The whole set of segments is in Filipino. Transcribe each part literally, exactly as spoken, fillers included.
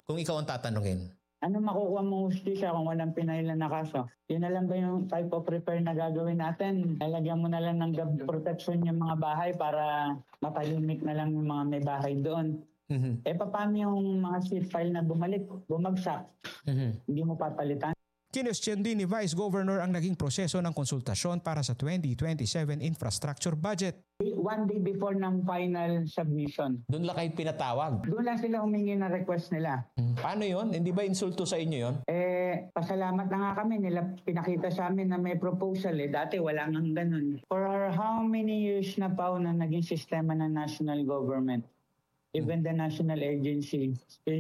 kung ikaw ang tatanungin? Ano makukuha mong hustisya kung walang pinailan na kaso? Yun na lang ba yung type of repair na gagawin natin? Lalagyan mo na lang ng gab protection yung mga bahay para matahimik na lang yung mga may bahay doon. Mm-hmm. Eh paano yung mga seat file na bumalik, bumagsak? Mm-hmm. Hindi mo papalitan? Kinestyon din ni Vice Governor ang naging proseso ng konsultasyon para sa twenty twenty-seven infrastructure budget. One day before ng final submission. Doon lang kayo pinatawag? Doon lang sila humingi ng request nila. Hmm. Paano yon? Hindi ba insulto sa inyo yon? Eh, pasalamat na nga kami. Nila pinakita sa amin na may proposal eh. Dati wala nang ganun. For how many years na pa na naging sistema ng national government? Even the national agency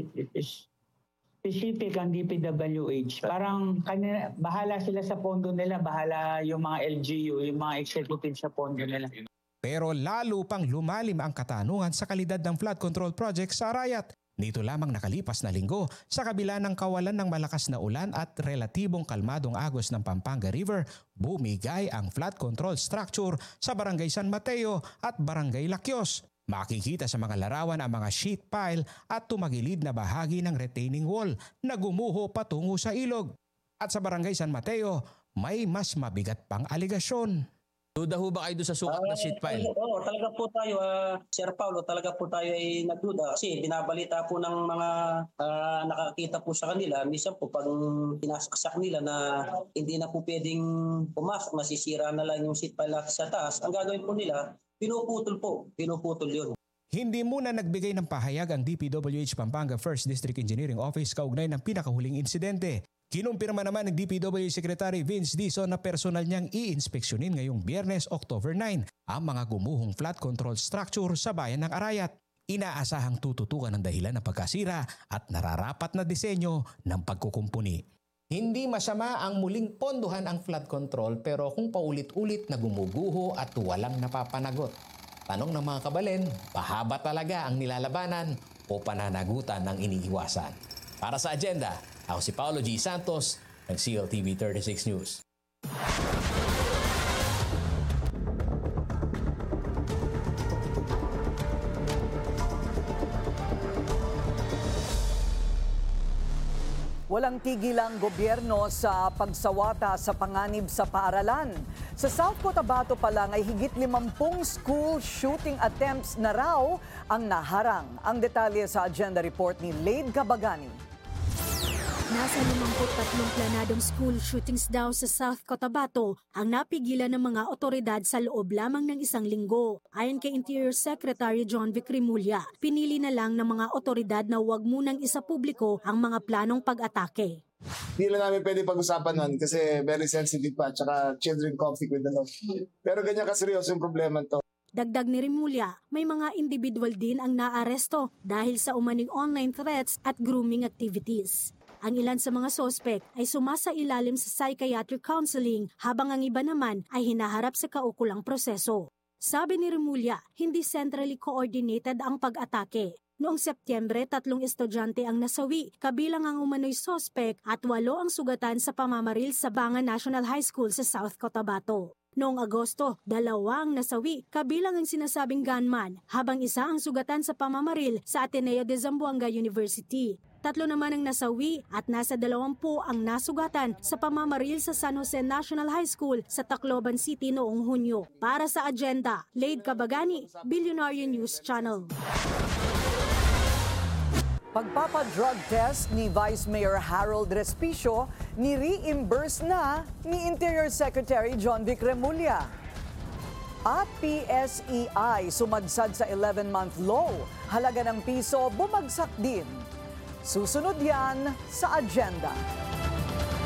is specific ang D P W H. Parang kanina, bahala sila sa pondo nila, bahala yung mga L G U, yung mga executive sa pondo nila. Pero lalo pang lumalim ang katanungan sa kalidad ng flood control project sa Arayat. Nito lamang nakalipas na linggo, sa kabila ng kawalan ng malakas na ulan at relatibong kalmadong agos ng Pampanga River, bumigay ang flood control structure sa Barangay San Mateo at Barangay Lakyos. Makikita sa mga larawan ang mga sheet pile at tumagilid na bahagi ng retaining wall na gumuho patungo sa ilog. At sa Barangay San Mateo, may mas mabigat pang aligasyon. Duda ho ba kayo doon sa sukat na sheet pile? Oo, oh, talaga po tayo, uh, Sir Paulo, talaga po tayo ay nagduda. Kasi binabalita po ng mga uh, nakakita po sa kanila, minsan po pag pinasaksak nila na hindi na po pwedeng pumasok, masisira na lang yung sheet pile sa taas. Ang gagawin po nila, pinuputol po, pinuputol yun. Hindi muna nagbigay ng pahayag ang D P W H Pampanga First District Engineering Office kaugnay ng pinakahuling insidente. Kinumpirma naman ng D P W H Secretary Vince Dizon na personal niyang i-inspeksyonin ngayong Biyernes, October nine, ang mga gumuhong flood control structure sa bayan ng Arayat. Inaasahang tututukan ng dahilan ng pagkasira at nararapat na disenyo ng pagkukumpuni. Hindi masama ang muling pondohan ang flood control pero kung paulit-ulit na gumuguho at walang napapanagot. Tanong ng mga kabalen, pahaba talaga ang nilalabanan o pananagutan ng iniiwasan? Para sa agenda, ako si Paolo G. Santos ng C L T V thirty-six News. Walang tigil ang gobyerno sa pagsawata sa panganib sa paaralan. Sa South Cotabato pa lang ay higit limampung school shooting attempts na raw ang naharang. Ang detalye sa agenda report ni Lade Cabagani. Nasa limampu't tatlong planadong school shootings daw sa South Cotabato ang napigilan ng mga otoridad sa loob lamang ng isang linggo. Ayon kay Interior Secretary John Vic Remulla, pinili na lang ng mga otoridad na huwag munang isapubliko ang mga planong pag-atake. Hindi na namin pwede pag-usapan nun kasi very sensitive pa, tsaka children conflict with the law. Pero ganyan kaseryoso yung problema to. Dagdag ni Remulla, may mga individual din ang naaresto dahil sa umaning online threats at grooming activities. Ang ilan sa mga sospek ay sumasailalim sa psychiatric counseling habang ang iba naman ay hinaharap sa kaukulang proseso. Sabi ni Remulla, hindi centrally coordinated ang pag-atake. Noong Setyembre, tatlong estudyante ang nasawi, kabilang ang umano'y sospek at walo ang sugatan sa pamamaril sa Banga National High School sa South Cotabato. Noong Agosto, dalawa ang nasawi, kabilang ang sinasabing gunman, habang isa ang sugatan sa pamamaril sa Ateneo de Zamboanga University. Tatlo naman ang nasawi at nasa dalawampu ang nasugatan sa pamamaril sa San Jose National High School sa Tacloban City noong Hunyo. Para sa agenda, Lade Cabagani, Billionaire News Channel. Pagpapa-drug test ni Vice Mayor Harold Respicio, ni-reimburse na ni Interior Secretary John Vic Remulla. At P S E I sumadsad sa eleven-month low. Halaga ng piso bumagsak din. Susunod yan sa agenda.